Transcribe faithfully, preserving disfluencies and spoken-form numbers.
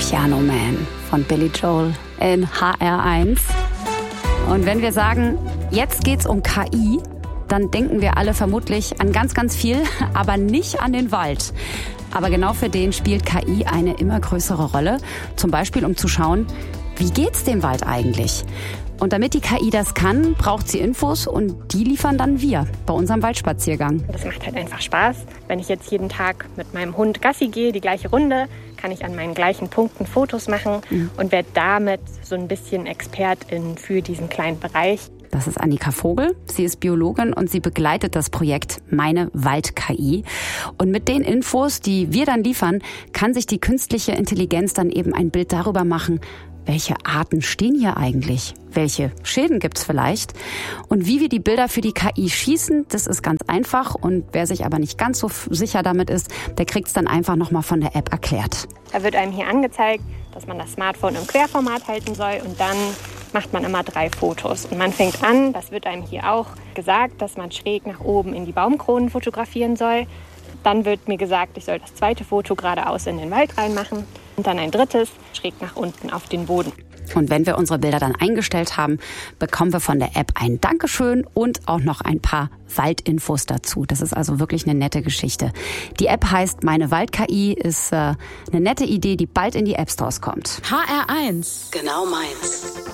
Piano Man von Billy Joel in H R eins. Und wenn wir sagen, jetzt geht's um K I, dann denken wir alle vermutlich an ganz, ganz viel, aber nicht an den Wald. Aber genau für den spielt K I eine immer größere Rolle. Zum Beispiel, um zu schauen, wie geht's dem Wald eigentlich? Und damit die K I das kann, braucht sie Infos und die liefern dann wir bei unserem Waldspaziergang. Das macht halt einfach Spaß. Wenn ich jetzt jeden Tag mit meinem Hund Gassi gehe, die gleiche Runde, kann ich an meinen gleichen Punkten Fotos machen mhm. und werde damit so ein bisschen Expertin für diesen kleinen Bereich. Das ist Annika Vogel. Sie ist Biologin und sie begleitet das Projekt Meine Wald-K I. Und mit den Infos, die wir dann liefern, kann sich die künstliche Intelligenz dann eben ein Bild darüber machen, welche Arten stehen hier eigentlich? Welche Schäden gibt's vielleicht? Und wie wir die Bilder für die K I schießen, das ist ganz einfach. Und wer sich aber nicht ganz so sicher damit ist, der kriegt's dann einfach nochmal von der App erklärt. Da wird einem hier angezeigt, dass man das Smartphone im Querformat halten soll und dann macht man immer drei Fotos. Und man fängt an, das wird einem hier auch gesagt, dass man schräg nach oben in die Baumkronen fotografieren soll. Dann wird mir gesagt, ich soll das zweite Foto geradeaus in den Wald reinmachen und dann ein drittes schräg nach unten auf den Boden. Und wenn wir unsere Bilder dann eingestellt haben, bekommen wir von der App ein Dankeschön und auch noch ein paar Waldinfos dazu. Das ist also wirklich eine nette Geschichte. Die App heißt Meine Wald-K I, ist äh, eine nette Idee, die bald in die App Stores kommt. H R eins. Genau meins.